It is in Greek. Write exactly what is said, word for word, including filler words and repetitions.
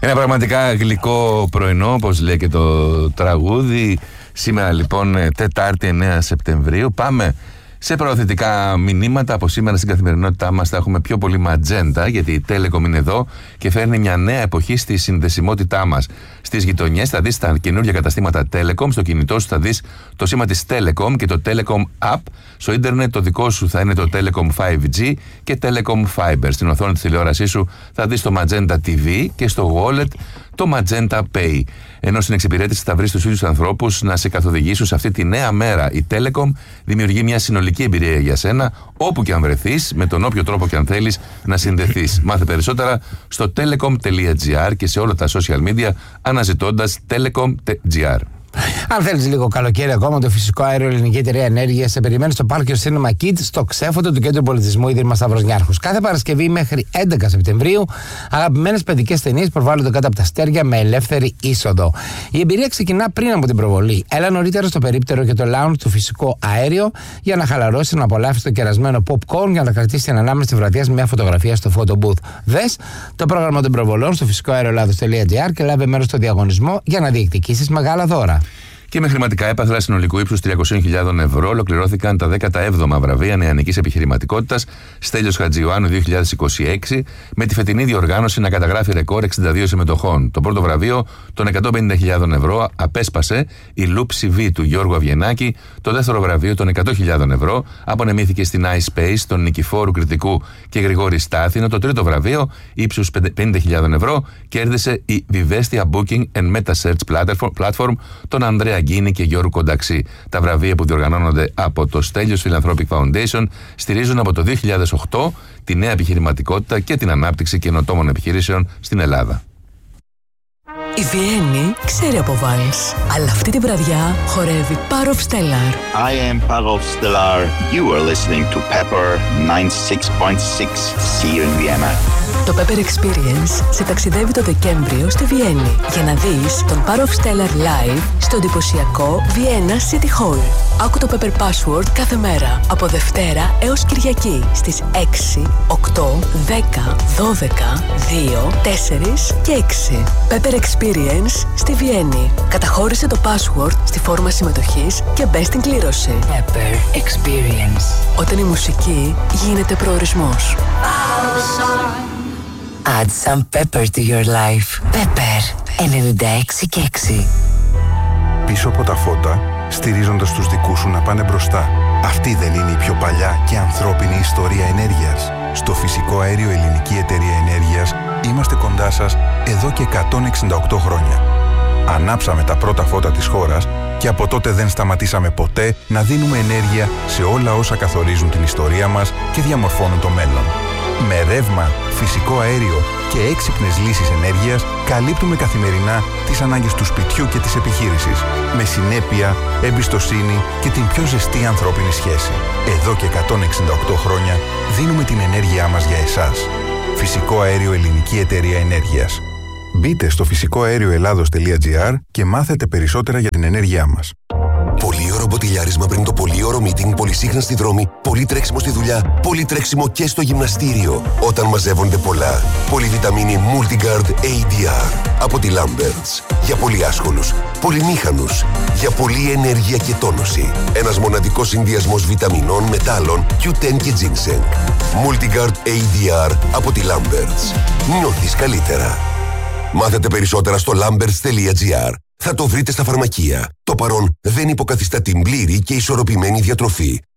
Ένα πραγματικά γλυκό πρωινό, όπως λέει και το τραγούδι. Σήμερα λοιπόν Τετάρτη εννέα Σεπτεμβρίου. Πάμε σε προωθητικά μηνύματα. Από σήμερα στην καθημερινότητά μας θα έχουμε πιο πολύ ματζέντα, γιατί η Telecom είναι εδώ και φέρνει μια νέα εποχή στη συνδεσιμότητά μας. Στις γειτονιές θα δεις τα καινούργια καταστήματα Telecom, στο κινητό σου θα δεις το σήμα της Telecom και το Telecom App. Στο ίντερνετ το δικό σου θα είναι το Telecom φάιβ τζι και Telecom Fiber. Στην οθόνη της τηλεόρασής σου θα δεις το Magenta τι βι και στο wallet το Magenta Pay. Ενώ στην εξυπηρέτηση θα βρεις τους ίδιους ανθρώπους να σε καθοδηγήσουν σε αυτή τη νέα μέρα. Η Telecom δημιουργεί μια συνολική εμπειρία για σένα, όπου και αν βρεθείς, με τον όποιο τρόπο και αν θέλεις να συνδεθείς. Μάθε περισσότερα στο telecom τελεία gr και σε όλα τα social media αναζητώντας telecom.gr. Αν θέλεις λίγο καλοκαίρι ακόμα, το φυσικό αέριο Ελληνική Εταιρεία Ενέργειας σε περιμένει στο Πάρκιο Cinema Kids, στο ξέφωτο του Κέντρου Πολιτισμού Ίδρυμα Σταυροσνιάρχους. Κάθε Παρασκευή μέχρι έντεκα Σεπτεμβρίου, αγαπημένες παιδικές ταινίες προβάλλονται κάτω από τα αστέρια με ελεύθερη είσοδο. Η εμπειρία ξεκινά πριν από την προβολή. Έλα νωρίτερα στο περίπτερο και το lounge του φυσικό αέριο για να χαλαρώσει, να απολαύσει το κερασμένο popcorn για να κρατήσει την ανάμεση τη βραδιάς με μια φωτογραφία στο photo booth. Δες το πρόγραμμα των προβολών στο φυσικό αέριο ελλάδος τελεία gr και λάβε μέρος στο διαγωνισμό για να διεκδικήσεις μεγάλα δώρα. Και με χρηματικά έπαθλα συνολικού ύψους τριακόσιες χιλιάδες ευρώ ολοκληρώθηκαν τα δέκατα έβδομα βραβεία νεανικής επιχειρηματικότητας Στέλιος Χατζιωάννου δύο χιλιάδες είκοσι έξι, με τη φετινή διοργάνωση να καταγράφει ρεκόρ εξήντα δύο συμμετοχών. Το πρώτο βραβείο των εκατόν πενήντα χιλιάδες ευρώ απέσπασε η Loop σι βι του Γιώργου Αβγενάκη. Το δεύτερο βραβείο των εκατό χιλιάδες ευρώ απονεμήθηκε στην iSpace των Νικηφόρου Κρητικού και Γρηγόρη Στάθινο. Το τρίτο βραβείο ύψους πενήντα χιλιάδες ευρώ κέρδισε η Vivestia Booking and Meta Search Platform των Ανδρέα Γκίνη και Γιώργου Κονταξή. Τα βραβεία που διοργανώνονται από το Στέλιος Philanthropic Foundation στηρίζουν από το δύο χιλιάδες οκτώ τη νέα επιχειρηματικότητα και την ανάπτυξη καινοτόμων επιχειρήσεων στην Ελλάδα. Η Βιέννη ξέρει από βάλς, αλλά αυτή τη βραδιά χορεύει Parov Stellar. I am Parov Stellar. You are listening to Pepper ninety-six point six here in Vienna. Το Pepper Experience σε ταξιδεύει το Δεκέμβριο στη Βιέννη για να δεις τον Parov Stellar live στο εντυπωσιακό Vienna City Hall. Άκου το Pepper Password κάθε μέρα από Δευτέρα έως Κυριακή στις έξι, οκτώ, δέκα, δώδεκα, δύο, τέσσερα και έξι. Pepper Experience στη Βιέννη. Καταχώρησε το password στη φόρμα συμμετοχής και μπες στην κλήρωση. Pepper Experience. Όταν η μουσική γίνεται προορισμός. Add some pepper to your life. Pepper ενενήντα έξι και έξι. Πίσω από τα φώτα, στηρίζοντας τους δικούς σου να πάνε μπροστά. Αυτή δεν είναι η πιο παλιά και ανθρώπινη ιστορία ενέργειας? Στο φυσικό αέριο Ελληνική Εταιρεία Ενέργειας είμαστε κοντά σας εδώ και εκατόν εξήντα οκτώ χρόνια. Ανάψαμε τα πρώτα φώτα της χώρας και από τότε δεν σταματήσαμε ποτέ να δίνουμε ενέργεια σε όλα όσα καθορίζουν την ιστορία μας και διαμορφώνουν το μέλλον. Με ρεύμα, φυσικό αέριο και έξυπνες λύσεις ενέργειας καλύπτουμε καθημερινά τις ανάγκες του σπιτιού και της επιχείρησης. Με συνέπεια, εμπιστοσύνη και την πιο ζεστή ανθρώπινη σχέση. Εδώ και εκατόν εξήντα οκτώ χρόνια δίνουμε την ενέργειά μας για εσάς. Φυσικό αέριο Ελληνική Εταιρεία Ενέργειας. Μπείτε στο φυσικό αέριο ελλάδος τελεία gr και μάθετε περισσότερα για την ενέργειά μας. Πολύωρο μποτιλιάρισμα πριν το πολύωρο meeting, πολυσύχνα στη δρόμη, πολύ τρέξιμο στη δουλειά, πολύ τρέξιμο και στο γυμναστήριο. Όταν μαζεύονται πολλά. Πολυβιταμίνη Multigard έι ντι αρ από τη Lamberts. Για πολύ άσχολους, πολυμήχανους, για πολλή ενέργεια και τόνωση. Ένας μοναδικός συνδυασμός βιταμινών, μετάλλων, κιου τεν και ginseng. Multigard έι ντι αρ από τη Lamberts. Νιώθεις καλύτερα. Μάθετε περισσότερα στο lamberts τελεία gr. Θα το βρείτε στα φαρμακεία. Το παρόν δεν υποκαθιστά την πλήρη και ισορροπημένη διατροφή.